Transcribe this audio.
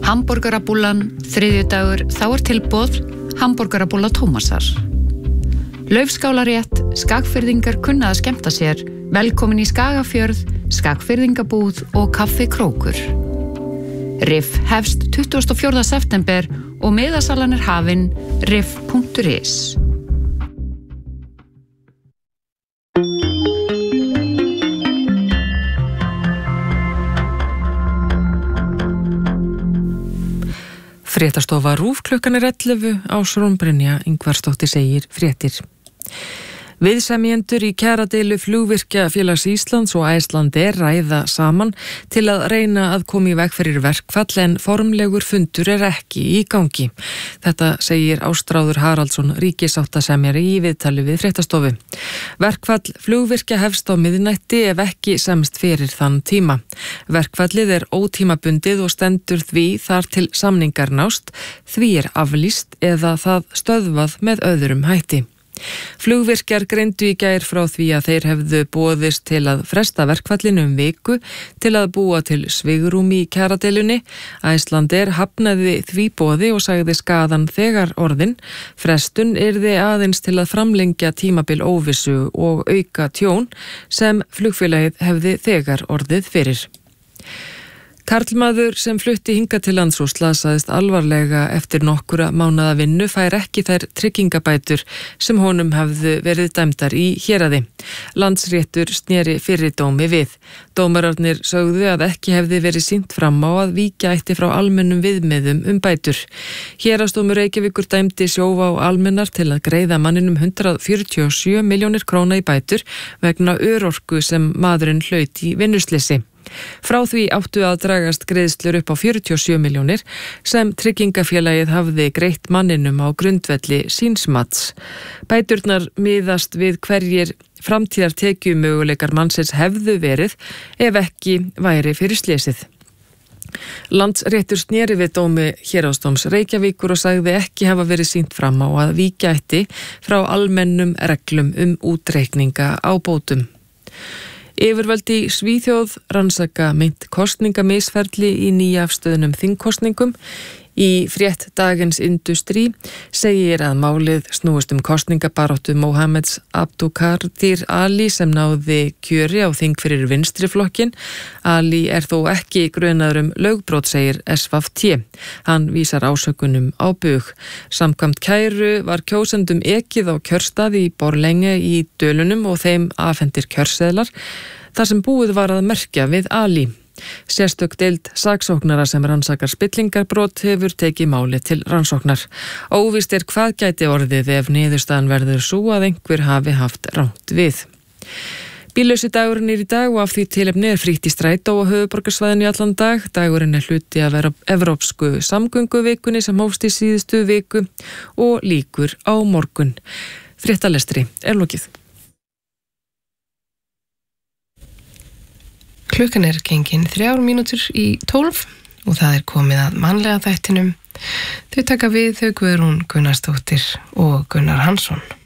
Hamborgarabúllan, þriðjudagur, þá tilboð hamborgarabúlla Tómasar. Laufskálarétt, Skagfirðingar kunna að skemmta sér, velkomin í Skagafjörð, Skagfirðingabúð og kaffi Krókur. RIF hefst 24. september og miðasalan hafin rif.is. Fréttastofa RÚV klukkan 11 á Brynja Ingvarsdóttir segir fréttir. Viðsemjendur í kjaradeilu Flugvirkjafélags Íslands og Icelandair ræða saman til að reyna að koma í veg fyrir verkfall en formlegur fundur ekki í gangi. Þetta segir Ástráður Haraldsson ríkissáttasemjari í viðtali við fréttastofu. Verkfall Flugvirkja hefst á miðnætti ef ekki semst fyrir þann tíma. Verkfallið ótímabundið og stendur því þar til samningar nást, því aflýst eða það stöðvað með öðrum hætti. Flugvirkjar greindu í gær frá því að þeir hefðu boðist til að fresta verkfallinu viku til að búa til svigrúm í kjaradeilunni. Icelandair hafnaði því boði og sagði skaðan þegar orðin. Frestun yrði aðeins til að framlengja tímabil óvissu og auka tjón sem flugfélagið hefði þegar orðið fyrir. Karlmaður sem flutti hingað til lands og slasaðist alvarlega eftir nokkura mánaða vinnu fær ekki þær tryggingabætur sem honum hefðu verið dæmdar í héraði. Landsréttur sneri fyrri dómi við. Dómararnir sögðu að ekki hefði verið sýnt fram á að víkja ætti frá almennum viðmiðum bætur. Héraðsdómur Reykjavíkur dæmdi Sjóvá almennar til að greiða manninum 147 milljónir króna í bætur vegna örorku sem maðurinn hlaut í vinnuslysi. Frá því áttu að dragast greiðslur upp á 47 milljónir sem tryggingafélagið hafði greitt manninum á grundvelli síns mats. Bæturnar miðast við hverjir framtíðartekjumöguleikar mannsins hefðu verið ef ekki væri fyrir slysið. Landsréttur sneri við dómi Héraðsdóms Reykjavíkur og sagði ekki hafa verið sýnt fram á að víkja ætti frá almennum reglum útreikninga á bótum. Yfirvöld í Svíþjóð rannsaka meint kosningamisferli í nýafstöðnum þingkosningum. Í frétt Dagens Industrí segir að málið snúist kosningabaráttu Mohameds Abdulkadir Ali sem náði kjöri á þing fyrir vinstriflokkin. Ali þó ekki grunaður lögbrot, segir SVT. Hann vísar ásökunum á bug. Samkvæmt kæru var kjósendum ekið á kjörstað í Borlänge í Dölunum og þeim afhentir kjörseðlar þar sem búið var að merkja við Ali. Sérstök deild saksóknara sem rannsakar spillingarbrot hefur tekið máli til rannsóknar. Óvíst hvað gæti orðið ef niðurstaðan verður sú að einhver hafi haft rangt við. Bíllausi dagurinn í dag og af því tilefni frítt í strætó á höfuðborgarsvæðinu í allan dag. Dagurinn hluti að vera evrópsku samgönguvikunni sem hófst í síðustu viku og lýkur á morgun. Fréttalestri lokið. Klukkan gengin 3 mínútur í 12 og það komið að mannlega þættinum. Þau taka við þau Guðrún Gunnarsdóttir og Gunnar Hansson.